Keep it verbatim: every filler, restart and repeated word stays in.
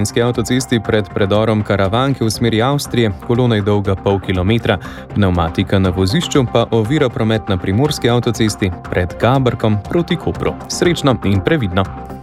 slovenski avtocesti pred predorom Karavanke v smeri Avstrije, kolona je dolga pol kilometra, pnevmatika na vozišču pa ovira promet na primorski avtocesti pred Gaberkom proti Kopru. Srečno in previdno!